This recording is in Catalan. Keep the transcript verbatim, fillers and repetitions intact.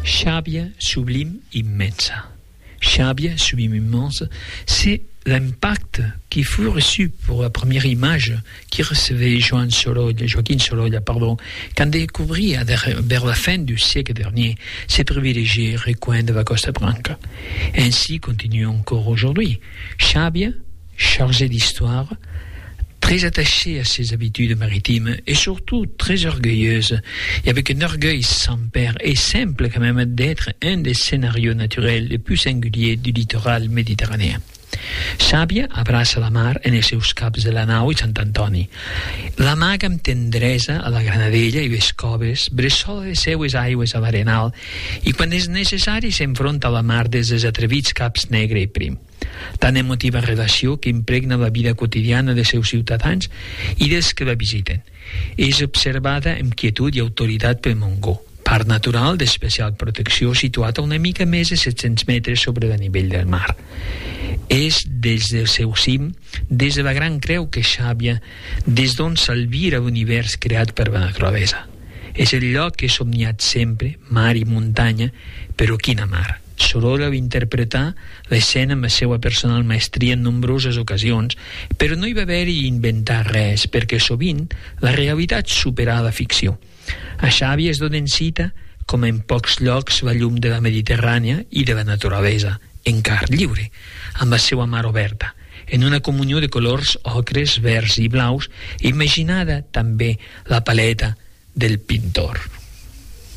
Xàbia sublime immensa. Xàbia sublime immense, c'est l'impact qui fut reçu pour la première image qui recevait Joan Sorolla, Joaquin Sorolla, pardon, quand découvrit vers la fin du siècle dernier ces privilégiés recoins de la Costa Blanca. Ainsi continue encore aujourd'hui. Xàbia, chargée d'histoire, très attachée à ses habitudes maritimes et surtout très orgueilleuse, et avec un orgueil sans père et simple quand même d'être un des scénarios naturels les plus singuliers du littoral méditerranéen. Xàbia abraça la mar en els seus caps de la nau i Sant Antoni. L'amaga amb tendresa a la Granadella i les coves, bressola les seues aigües a l'Arenal, i quan és necessari s'enfronta a la mar des dels atrevits caps Negre i Prim. Tan emotiva relació que impregna la vida quotidiana dels seus ciutadans i dels que la visiten. És observada amb quietud i autoritat pel Montgó, parc natural d'especial protecció situat a una mica més de set-cents metres sobre el nivell del mar. És des del seu cim, des de la gran creu que Xàbia, des d'on s'albira l'univers creat per la naturalesa. És el lloc que he somniat sempre, mar i muntanya, però quina mar. Sorolla va interpretar l'escena amb la seva personal maestria en nombroses ocasions, però no hi va haver-hi inventar res, perquè sovint la realitat supera la ficció. A Xàbia es donen cita, com en pocs llocs, la llum de la Mediterrània i de la naturalesa, en car lliure, amb la seva mar oberta, en una comunió de colors ocres, verds i blaus, imaginada també la paleta del pintor.